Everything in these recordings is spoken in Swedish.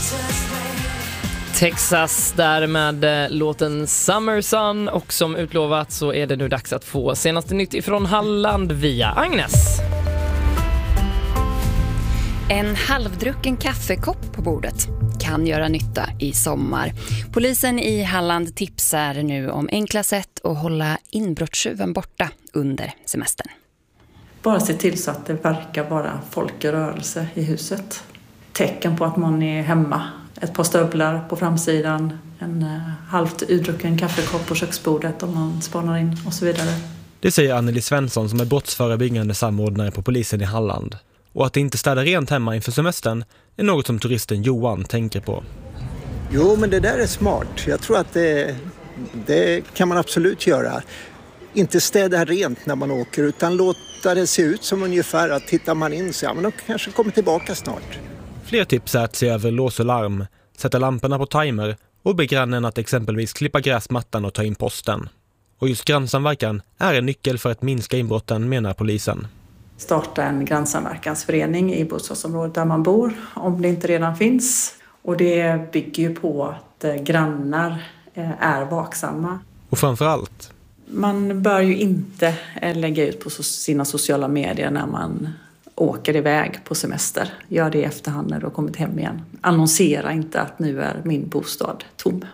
Texas där med låten Summer Sun, och som utlovat så är det nu dags att få senaste nytt ifrån Halland via Agnes. En halvdrucken kaffekopp på bordet kan göra nytta i sommar. Polisen i Halland tipsar nu om enkla sätt att hålla inbrottstjuven borta under semestern. Bara se till så att det verkar vara folk i rörelse i huset. Tecken på att man är hemma. Ett par stövlar på framsidan, en halvt udrucken kaffekopp på köksbordet om man spanar in och så vidare. Det säger Anneli Svensson som är brottsförebyggande samordnare på polisen i Halland. Och att inte städa rent hemma inför semestern är något som turisten Johan tänker på. Jo, men det där är smart. Jag tror att det kan man absolut göra. Inte städa rent när man åker utan låta det se ut som ungefär att tittar man in så, ja, men de kanske kommer tillbaka snart. Fler tips är att se över lås och larm, sätta lamporna på timer och be grannen att exempelvis klippa gräsmattan och ta in posten. Och just grannsamverkan är en nyckel för att minska inbrotten, menar polisen. Starta en grannsamverkansförening i bostadsområdet där man bor, om det inte redan finns. Och det bygger ju på att grannar är vaksamma. Och framförallt, man bör ju inte lägga ut på sina sociala medier när man åker iväg på semester. Gör det i efterhand när du har kommit hem igen. Annonsera inte att nu är min bostad tom.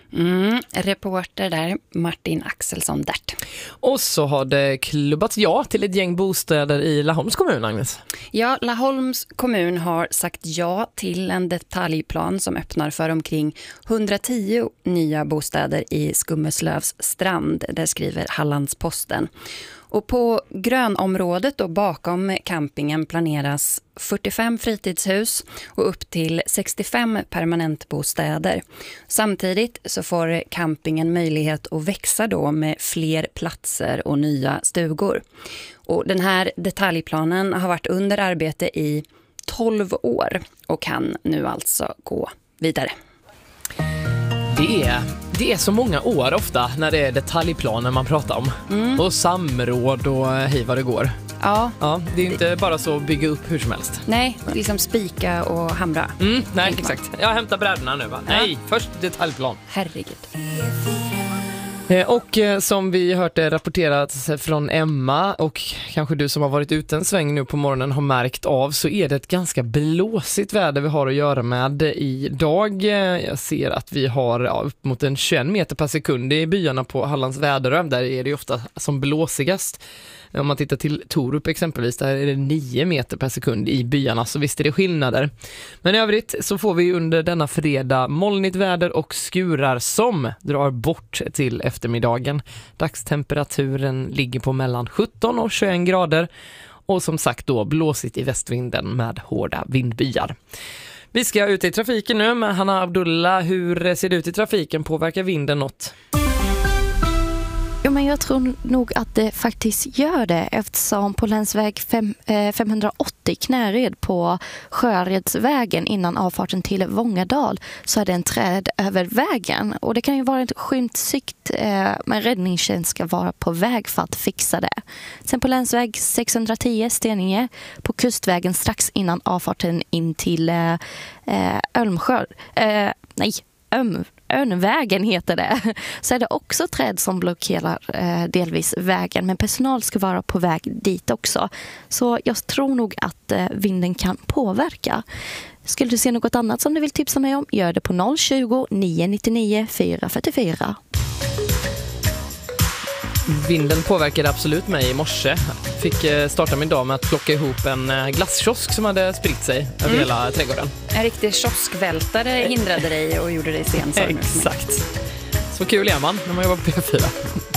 Reporter där, Martin Axelsson Dert. Och så har det klubbats ja till ett gäng bostäder i Laholms kommun, Agnes. Ja, Laholms kommun har sagt ja till en detaljplan som öppnar för omkring 110 nya bostäder i Skummeslövs strand. Det skriver Hallandsposten. Och på grönområdet och bakom campingen planeras 45 fritidshus och upp till 65 permanentbostäder. Samtidigt så får campingen möjlighet att växa då med fler platser och nya stugor. Och den här detaljplanen har varit under arbete i 12 år och kan nu alltså gå vidare. Det är så många år ofta när det är detaljplaner man pratar om. Och samråd och hej vad det går. Ja. Det är ju inte bara så att bygga upp hur som helst. Nej, liksom spika och hamra. Nej, exakt. Jag hämtar brädorna nu, va? Ja. Nej, först detaljplan. Herregud. Och som vi hört rapporterat från Emma, och kanske du som har varit ute en sväng nu på morgonen har märkt av, så är det ett ganska blåsigt väder vi har att göra med idag. Jag ser att vi har upp mot 21 meter per sekund i byarna på Hallands Väderö. Där är det ju ofta som blåsigast. Om man tittar till Torup exempelvis, där är det 9 meter per sekund i byarna, så visst är det skillnader. Men i övrigt så får vi under denna fredag molnigt väder och skurar som drar bort till eftermiddagen. Dagstemperaturen ligger på mellan 17 och 21 grader och som sagt då blåsigt i västvinden med hårda vindbyar. Vi ska ut i trafiken nu med Hanna Abdullah. Hur ser det ut i trafiken? Påverkar vinden något? Jo, men jag tror nog att det faktiskt gör det, eftersom på länsväg 580 Knäred på Sjöredsvägen innan avfarten till Vångadal så är det en träd över vägen. Och det kan ju vara ett skymtsikt, men räddningstjänst ska vara på väg för att fixa det. Sen på länsväg 610 Steninge på Kustvägen strax innan avfarten in till Örnvägen heter det. Så är det också träd som blockerar delvis vägen, men personal ska vara på väg dit också. Så jag tror nog att vinden kan påverka. Skulle du se något annat som du vill tipsa mig om, gör det på 020 999 444. Vinden påverkade absolut mig i morse. Fick starta min dag med att plocka ihop en glasskiosk som hade spritt sig över hela trädgården. En riktig kioskvältare hindrade dig och gjorde dig sen. Exakt. Så kul är man när man jobbar på P4.